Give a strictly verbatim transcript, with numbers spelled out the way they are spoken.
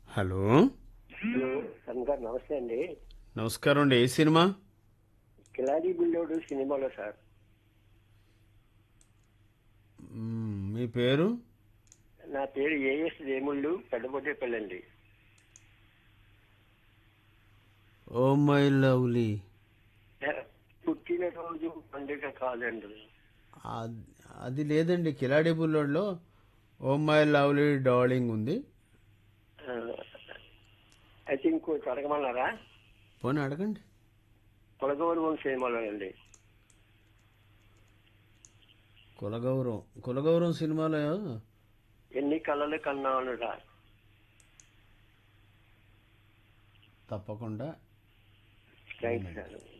Hello. Hello sun గారు నమస్తే అండి. నమస్కారం అండి. ఏ సినిమా? కిలాడి బుల్లోడు సినిమాలో సార్. మ్మ్, మీ పేరు? నా పేరు ఏఎస్ వేముళ్ళు పెద్దబొడ్డేపల్లండి. Oh my lovely. పుట్టినరోజు పండుగ కాదండి. అద్- అది లేదండి, కిలాడి బుల్లోడ్లో ఓ మై లవ్లీ డార్లింగ్ ఉంది. అయితే ఇంకోటి అడగమన్నారా? పోనీ అడగండి. కులగౌరవం సినిమాలోనండి. కులగౌరవం కులగౌరవం సినిమాలో ఎన్ని కళలు కన్నానురా. తప్పకుండా థ్యాంక్స్ సార్.